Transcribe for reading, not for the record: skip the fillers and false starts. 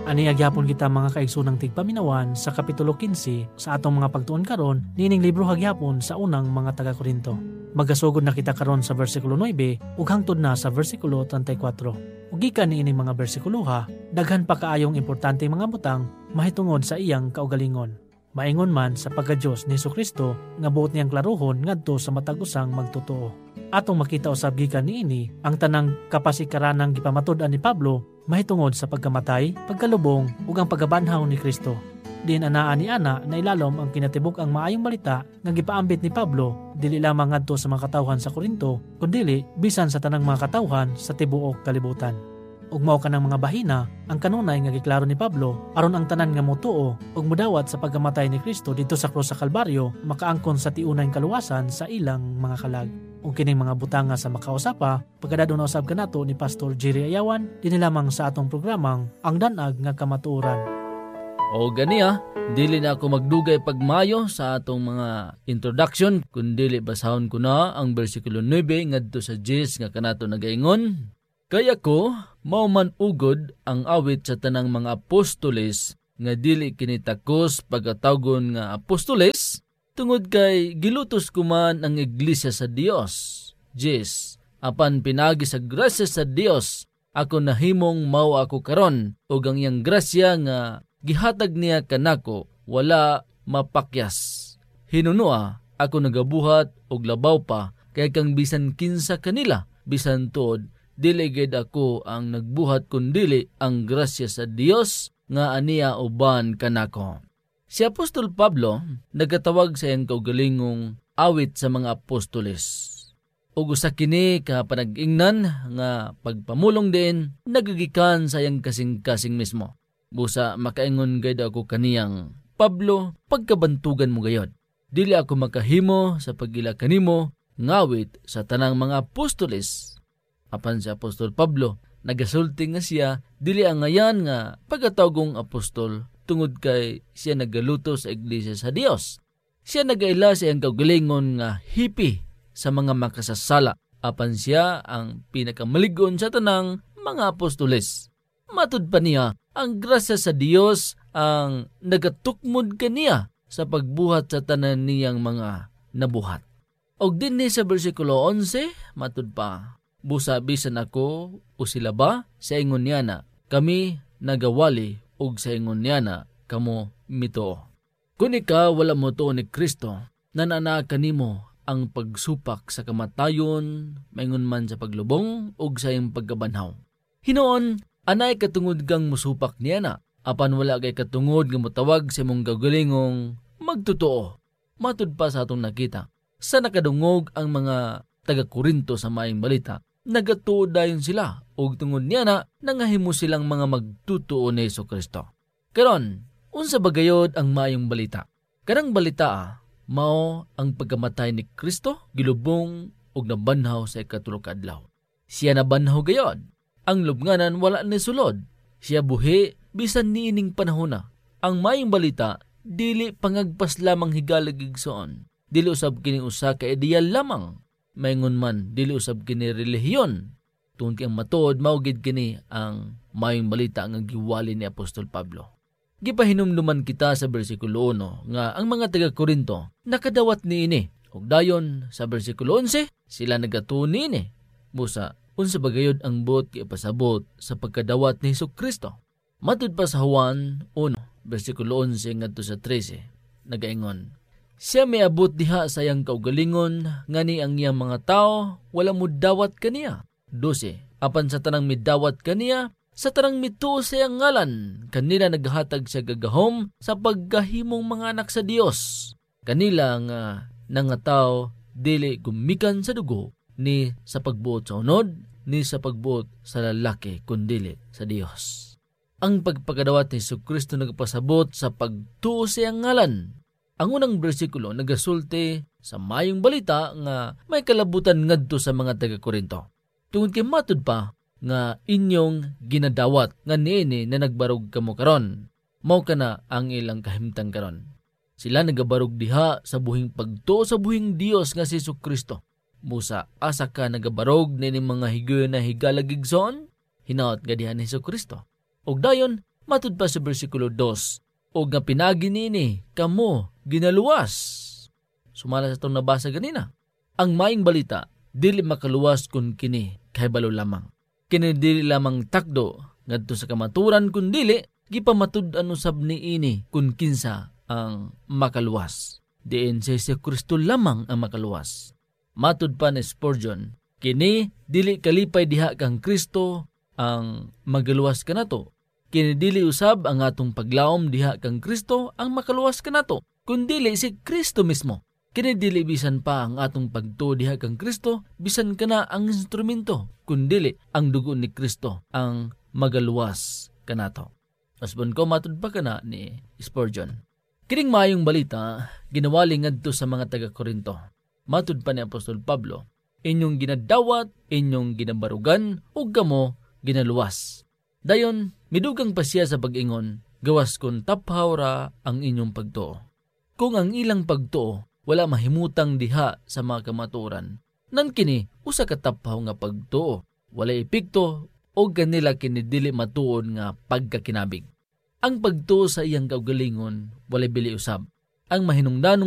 Ani agyapon kita mga kaigsunang tigpaminawan sa Kapitulo 15 sa atong mga pagtuon karon nining libro hagyapon sa unang mga taga-Korinto. Magasugod na kita karon sa versikulo 9 ug hangtod na sa versikulo 34. Ug gikan niining mga bersikuloha, daghan pa kaayong importante mga butang mahitungod sa iyang kaugalingon. Maingon man sa pagka-Dios ni Jesucristo nga buot niyang klaruhon ngadto sa matag usang magtotoo. Atong makita usab gikan niini ang tanang kapasikaranang gipamatud-an ni Pablo mahitungod sa pagkamatay, pagkalubong ug ang pagkabanhaw ni Kristo. Din anaa ni ana na ilalom ang kinatibuk ang maayong balita nga gipaambit ni Pablo dili lamang ngadto sa mga katawhan sa Korinto kundi bisan sa tanang mga katawhan sa tibuok kalibutan. Ug mao kanang mga bahina ang kanunay nga giklaro ni Pablo aron ang tanan nga motuo ug mudawat sa pagkamatay ni Kristo dito sa krus sa Kalbaryo makaangkon sa tiunay kaluwasan sa ilang mga kalag. Ug kining mga butanga sa makausapa pagkadadto na usab kanato ni Pastor Jerry Ayawan dinhi lamang sa atong programang Ang Danag nga Kamatuoran. O ganiya, dili na ako magdugay pagmayo sa atong mga introduction kundi basahon ko na ang bersikulo 9 ngadto sa 10 nga kanato nagaingon. Kaya ko, mao man ugod ang awit sa tanang mga apostoles nga dili kinitakos pagkatawgon nga apostoles, tungod kay gilutos ko man ang iglesia sa Dios. Apan pinagi sa grasya sa Dios, ako nahimong mao ako karon, ug ang iyang grasya nga gihatag niya kanako wala mapakyas. Hinunua, ako nagabuhat og labaw pa, kay kang bisan kinsa kanila, bisan tuod, dili gid ako ang nagbuhat kundili ang grasya sa Dios nga aniya uban kanako. Si Apostol Pablo nagatawag sa iyang kaugalingong awit sa mga apostoles. Ug usa kini ka panag-ingnan nga pagpamulong din nagagikan sa iyang kasing-kasing mismo. Busa makaingon gid ako kaniyang, Pablo, pagkabantugan mo gayod. Dili ako makahimo sa pagila kanimo ngawit sa tanang mga apostoles. Apan si Apostol Pablo, nagasulti nga siya, dili ang ngayan nga pagkatawgong apostol tungod kay siya nagaluto sa iglesia sa Dios. Siya nagaila sa iyang kaugalingon nga hipi sa mga makasasala. Apan siya ang pinakamaligon sa tanang mga apostoles. Matud pa niya, ang grasya sa Dios ang nagatukmod kaniya sa pagbuhat sa tanan niyang mga nabuhat. Og dinhi sa bersikulo 11, matud pa, busa bisan ako o sila ba sa ingon niya na kami nagawali ug sa ingon niya na kamo mito. Kung ikaw wala mo to ni Kristo, nanana kanimo ang pagsupak sa kamatayon, maingon man sa paglubong ug sa iyang pagkabanhaw. Hinoon, anay katungod kang musupak niya na, apan wala kay katungod nga motawag sa imong gagalingong magtotoo. Matud pa sa atong nakita, sa nakadungog ang mga taga-Korinto sa maayong balita, nagatuod dayon sila ug tungod niya na nangahimo silang mga magtutuo ni Jesucristo. Karon, unsa ba gayod ang maayong balita? Kanang balita mao ang pagkamatay ni Kristo, gilubong ug nabanhaw sa ikatulo ka adlaw. Siya nabanhaw gayod. Ang lubnganan wala ni sulod. Siya buhi bisan niining panahon na. Ang maayong balita dili pangagpas lamang higalagigsoon. Dili usab kini usa ka ideyal lamang. Maingon man, dili usab kini relihiyon. Tungod kay ang matuod, maugid kini ang mayong balita nga giwali ni Apostol Pablo. Gipahinumduman kita sa bersikulo 1 nga ang mga taga-Korinto nakadawat niini. Ug dayon sa bersikulo 11, sila nagatuo niini. Busa, unsa bagayod ang buot kay pasabot sa pagkadawat ni Jesucristo. Matud pa sa Juan 1, bersikulo 11 ngadto sa 13, nagaingon, siya may abot diha sa iyang kaugalingon, ngani ang iyang mga tao, wala mo dawat kaniya. 12. Apan sa tanang midawat kaniya, sa tanang mituo sa iyang ngalan, kanila naghatag siya gagahom sa pagkahimong mga anak sa Dios. Kanila nga nangataw, dili gumikan sa dugo, ni sa pagbuot sa unod, ni sa pagbuot sa lalaki, kundili sa Dios. Ang pagpakadawat ni Jesucristo nagpasabot sa pagtuo sa iyang ngalan. Ang unang bersikulo nagasulti sa mayong balita nga may kalabutan ngadto sa mga taga-Korinto. Tungod kay matud pa nga inyong ginadawat nga niini na nagbarog kamo karon. Mao kana ang ilang kahimtang karon. Sila nagabarog diha sa buhing pagtuo sa buhing Dios nga si Jesucristo. Musa asa ka nagabarog nini mga higayon na higalagigson, hinaot nga diha ni Jesucristo. Og dayon Matud pa sa bersikulo 2, o nga pinagi nini kamo ginaluwas. Sumala sa itong nabasa ganina. Ang maing balita, dili makaluwas kun kini kahibalo lamang. Kini dili lamang takdo ngadto sa kamaturan kun dili gipamatud-an usab niini kun kinsa ang makaluwas. Diin si Kristo lamang ang makaluwas. Matud pa ni Spurgeon, kini dili kalipay diha kang Kristo ang magaluwas kanato. Kini dili usab ang atong paglaom diha kang Kristo ang makaluwas kanato, kundi si Kristo mismo. Kini dili bisan pa ang atong pagtuo diha kang Kristo, bisan kana ang instrumento, kundi ang dugo ni Kristo ang magaluwas kanato. Asbon ko matud pa kana ni Spurgeon. Kining maayong balita ginawali ngadto sa mga taga-Korinto. Matud pa ni Apostol Pablo, inyong ginadawat, inyong ginabarugan, ug kamo ginaluwas. Dayon midugang pa siya sa pag-ingon, gawas kon taphaw ra ang inyong pagtuo. Kung ang ilang pagtuo wala mahimutang diha sa mga kamaturan, nan kini usa ka taphaw nga pagtuo, wala epekto o ganila kini dili matuon nga pagkakinabig. Ang pagtuo sa iyang kaugalingon wala bili usab. Ang mahinungdanong